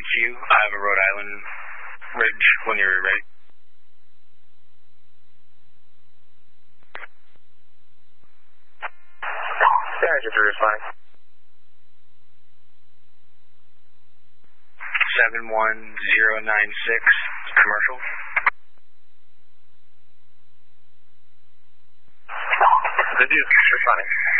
Q. I have a Rhode Island ridge when you're ready. Yeah, just responding. 71096, commercial. Good news, responding.